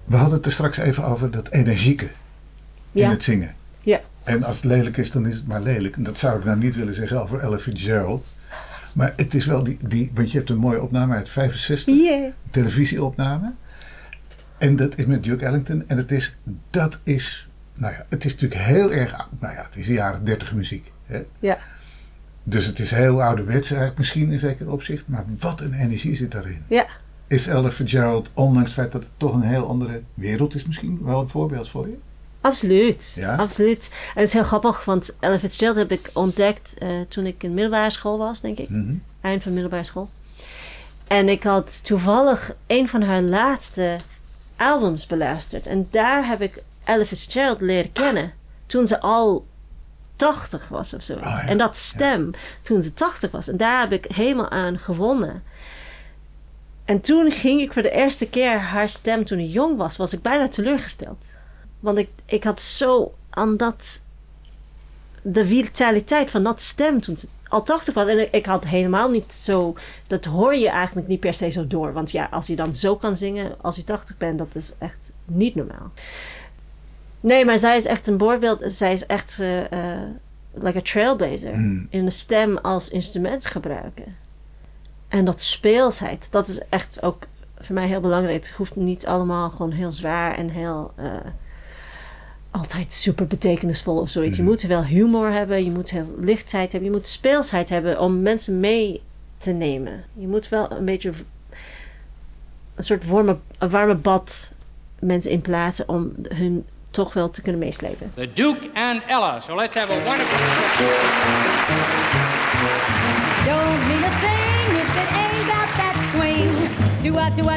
We hadden het er straks even over dat energieke in het zingen. Ja. En als het lelijk is, dan is het maar lelijk. En dat zou ik nou niet willen zeggen over Ella Fitzgerald. Maar het is wel want je hebt een mooie opname uit 65. Yeah. Televisieopname. En dat is met Duke Ellington. En dat is het is natuurlijk heel erg, het is de jaren 30 muziek. Hè? Ja. Dus het is heel ouderwets eigenlijk, misschien in zekere opzicht. Maar wat een energie zit daarin. Ja. Is Ella Fitzgerald, ondanks het feit dat het toch een heel andere wereld is, misschien wel een voorbeeld voor je? Absoluut, ja? Absoluut. En het is heel grappig, want Ella Fitzgerald heb ik ontdekt toen ik in middelbare school was, denk ik. Mm-hmm. Eind van middelbare school. En ik had toevallig een van haar laatste albums beluisterd. En daar heb ik Ella Fitzgerald leren kennen. Toen ze al 80 was of zoiets. Oh, ja. En dat stem, toen ze 80 was. En daar heb ik helemaal aan gewonnen. En toen ging ik voor de eerste keer haar stem toen ik jong was ik bijna teleurgesteld. Want ik had zo aan de vitaliteit van dat stem toen ze al 80 was. En ik had helemaal niet zo, dat hoor je eigenlijk niet per se zo door. Want ja, als je dan zo kan zingen als je 80 bent, dat is echt niet normaal. Nee, maar zij is echt een voorbeeld. Zij is echt like a trailblazer. In de stem als instrument gebruiken. En dat speelsheid, dat is echt ook voor mij heel belangrijk. Het hoeft niet allemaal gewoon heel zwaar en heel altijd super betekenisvol of zoiets. Je moet wel humor hebben, je moet heel lichtheid hebben, je moet speelsheid hebben om mensen mee te nemen. Je moet wel een beetje een soort warme bad mensen in plaatsen om hun toch wel te kunnen meeslepen. The Duke and Ella. So let's have a wonderful... Don't mean a thing if it ain't got that swing. Do-a, do-a,